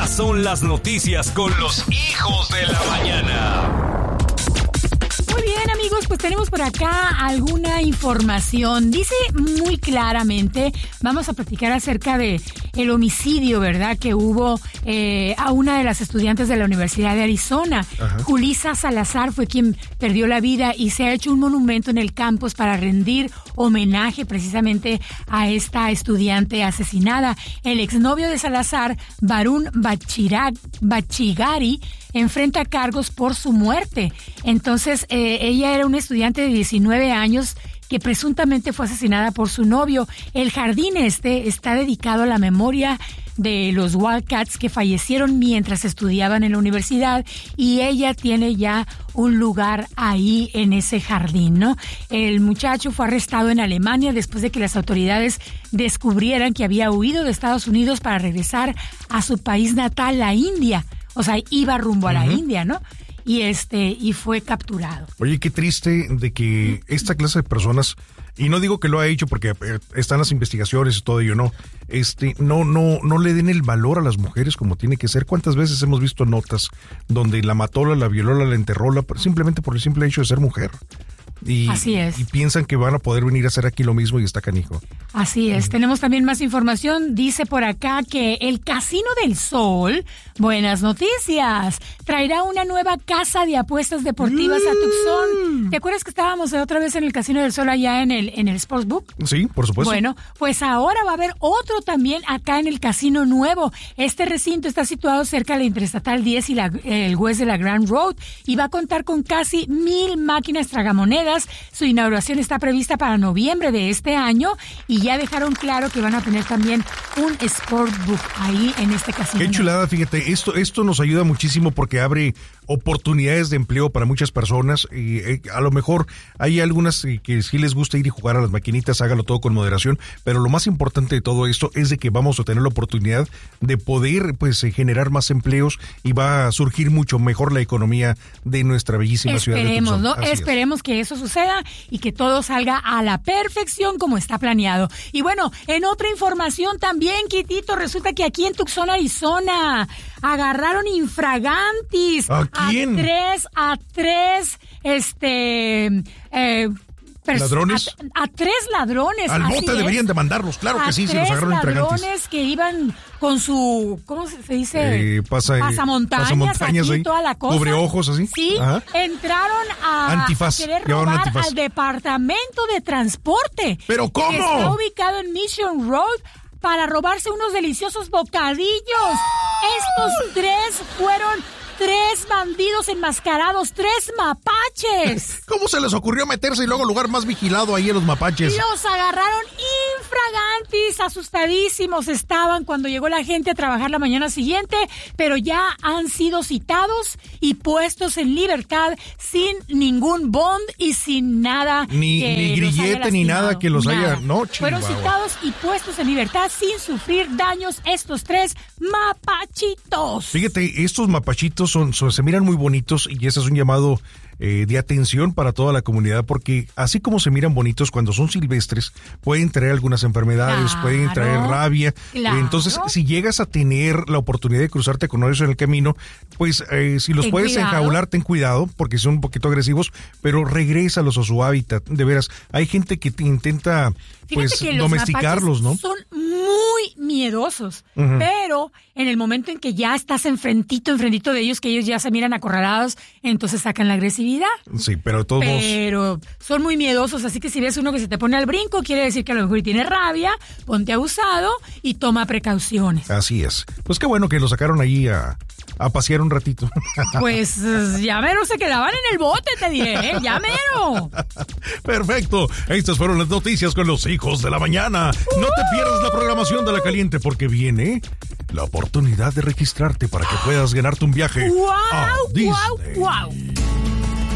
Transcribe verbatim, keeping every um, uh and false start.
Estas son las noticias con los hijos de la mañana. Muy bien, amigos, pues tenemos por acá alguna información. Dice muy claramente, vamos a platicar acerca de el homicidio, ¿verdad?, que hubo eh, a una de las estudiantes de la Universidad de Arizona. Ajá. Julissa Salazar fue quien perdió la vida y se ha hecho un monumento en el campus para rendir homenaje precisamente a esta estudiante asesinada. El exnovio de Salazar, Varun Bachigari, enfrenta cargos por su muerte. Entonces, eh, ella era una estudiante de diecinueve años que presuntamente fue asesinada por su novio. El jardín este está dedicado a la memoria de los Wildcats que fallecieron mientras estudiaban en la universidad, y ella tiene ya un lugar ahí en ese jardín, ¿no? El muchacho fue arrestado en Alemania después de que las autoridades descubrieran que había huido de Estados Unidos para regresar a su país natal, la India. O sea, iba rumbo a la uh-huh. India, ¿no? Y este y fue capturado. Oye, qué triste de que esta clase de personas, y no digo que lo ha hecho porque están las investigaciones y todo ello, no, este, no, no, no le den el valor a las mujeres como tiene que ser. ¿Cuántas veces hemos visto notas donde la mató, la violó, la enterró, la, simplemente por el simple hecho de ser mujer? Y, Así es. Y piensan que van a poder venir a hacer aquí lo mismo y está canijo. Así es. Uh-huh. Tenemos también más información. Dice por acá que el Casino del Sol, buenas noticias, traerá una nueva casa de apuestas deportivas mm. a Tucson. ¿Te acuerdas que estábamos otra vez en el Casino del Sol allá en el, en el Sportsbook? Sí, por supuesto. Bueno, pues ahora va a haber otro también acá en el Casino Nuevo. Este recinto está situado cerca de la Interestatal diez y la, el West de la Grand Road y va a contar con casi mil máquinas tragamonedas. Su inauguración está prevista para noviembre de este año y ya dejaron claro que van a tener también un Sportbook ahí en este casino. Qué chulada, fíjate, esto, esto nos ayuda muchísimo porque abre oportunidades de empleo para muchas personas y eh, a lo mejor hay algunas eh, que sí les gusta ir y jugar a las maquinitas, hágalo todo con moderación, pero lo más importante de todo esto es de que vamos a tener la oportunidad de poder pues eh, generar más empleos y va a surgir mucho mejor la economía de nuestra bellísima ciudad de Tucson. Esperemos, ¿no? Esperemos es. que eso suceda y que todo salga a la perfección como está planeado. Y bueno, en otra información también, Kitito, resulta que aquí en Tucson, Arizona, agarraron infragantis. ¿A quién? A tres, a tres, este... Eh, Pers- ¿Ladrones? A, a tres ladrones. Al bote es. deberían de mandarlos, claro a que sí, si los agarraron infragantes. Ladrones que iban con su, ¿cómo se dice? Eh, pasa, pasamontañas, pasamontañas aquí, ahí, toda la cosa. cubre ojos así. Sí, ajá. Entraron a, antifaz, a querer robar antifaz. al departamento de transporte. ¿Pero cómo? Que está ubicado en Mission Road para robarse unos deliciosos bocadillos. Estos tres fueron... Tres bandidos enmascarados, tres mapaches. ¿Cómo se les ocurrió meterse y luego lugar más vigilado ahí en los mapaches? Los agarraron infragantis, asustadísimos estaban cuando llegó la gente a trabajar la mañana siguiente, pero ya han sido citados y puestos en libertad sin ningún bond y sin nada. Ni, que ni grillete ni nada que los nada. haya... No, Fueron citados y puestos en libertad sin sufrir daños estos tres mapachitos. Fíjate, estos mapachitos Son, son, se miran muy bonitos y ese es un llamado eh, de atención para toda la comunidad porque así como se miran bonitos cuando son silvestres, pueden traer algunas enfermedades, claro, pueden traer rabia. Claro. Entonces, si llegas a tener la oportunidad de cruzarte con ellos en el camino, pues eh, si los ten puedes cuidado. enjaular, ten cuidado porque son un poquito agresivos, pero regrésalos a su hábitat. De veras, hay gente que te intenta pues domesticarlos, ¿no? Son muy miedosos, uh-huh. pero en el momento en que ya estás enfrentito, enfrentito de ellos, que ellos ya se miran acorralados, entonces sacan la agresividad. Sí, pero todos... Pero son muy miedosos, así que si ves uno que se te pone al brinco, quiere decir que a lo mejor tiene rabia, ponte abusado y toma precauciones. Así es. Pues qué bueno que lo sacaron ahí a... a pasear un ratito. Pues ya mero se quedaban en el bote, te diré, ¿eh? Ya mero. Perfecto. Estas fueron las noticias con los hijos de la mañana. ¡Uh! No te pierdas la programación de La Caliente porque viene la oportunidad de registrarte para que puedas ganarte un viaje ¡Wow! a Disney. ¡Wow! ¡Wow!